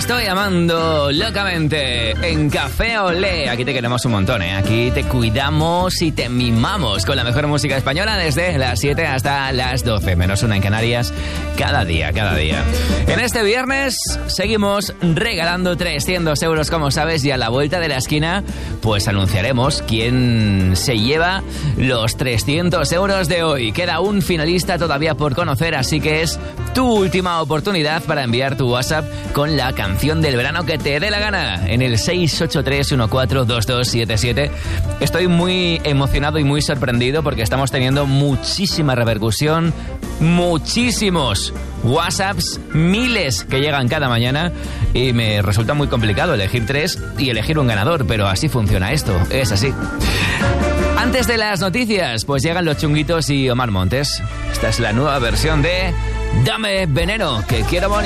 estoy amando locamente en Café Olé. Aquí te queremos un montón, ¿eh? Aquí te cuidamos y te mimamos con la mejor música española desde las 7 hasta las 12, menos una en Canarias, cada día. En este viernes seguimos regalando 300 euros, como sabes, y a la vuelta de la esquina pues anunciaremos quién se lleva los 300 euros de hoy. Queda un finalista todavía por conocer, así que es tu última oportunidad para enviar tu WhatsApp con la canción del verano que te dé la gana en el 683142277. Estoy muy emocionado y muy sorprendido porque estamos teniendo muchísima repercusión, muchísimos WhatsApps, miles que llegan cada mañana, y me resulta muy complicado elegir 3 y elegir un ganador, pero así funciona esto, es así. Antes de las noticias, pues llegan Los Chunguitos y Omar Montes. Esta es la nueva versión de Dame Veneno, que quiero morir.